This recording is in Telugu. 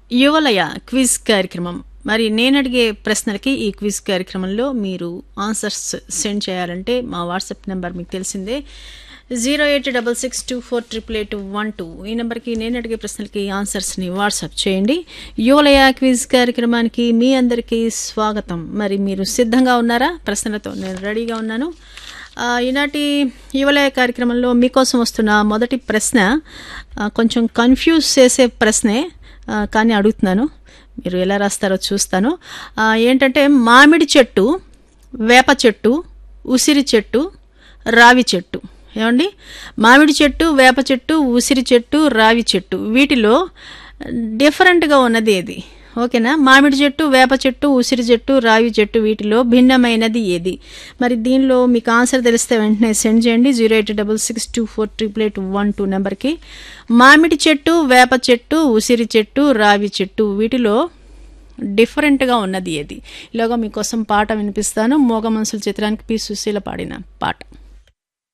యువలయ క్విజ్ కార్యక్రమం. మరి నేను అడిగే ప్రశ్నలకి ఈ క్విజ్ కార్యక్రమంలో మీరు ఆన్సర్స్ సెండ్ చేయాలంటే మా వాట్సాప్ నెంబర్ మీకు తెలిసిందే 08662488812. ఈ నెంబర్కి నేను అడిగే ప్రశ్నలకి ఆన్సర్స్ని వాట్సాప్ చేయండి. యువలయ క్విజ్ కార్యక్రమానికి మీ అందరికీ స్వాగతం. మరి మీరు సిద్ధంగా ఉన్నారా? ప్రశ్నలతో నేను రెడీగా ఉన్నాను. ఈనాటి యువలయ కార్యక్రమంలో మీకోసం వస్తున్న మొదటి ప్రశ్న కొంచెం కన్ఫ్యూజ్ చేసే ప్రశ్నే, కానీ అడుగుతున్నాను, మీరు ఎలా రాస్తారో చూస్తాను. ఏంటంటే మామిడి చెట్టు, వేప చెట్టు, ఉసిరి చెట్టు, రావి చెట్టు. ఏమండి, మామిడి చెట్టు, వేప చెట్టు, ఉసిరి చెట్టు, రావి చెట్టు, వీటిలో డిఫరెంట్గా ఉన్నది ఏది? ఓకేనా? మామిడి చెట్టు, వేప చెట్టు, ఉసిరి చెట్టు, రావి చెట్టు, వీటిలో భిన్నమైనది ఏది? మరి దీనిలో మీకు ఆన్సర్ తెలిస్తే వెంటనే సెండ్ చేయండి 08662488812 నెంబర్కి. మామిడి చెట్టు, వేప చెట్టు, ఉసిరి చెట్టు, రావి చెట్టు, వీటిలో డిఫరెంట్గా ఉన్నది ఏది? ఇలాగా మీకోసం పాట వినిపిస్తాను. మోగ మనసుల చిత్రానికి పి సుశీల పాడిన పాట.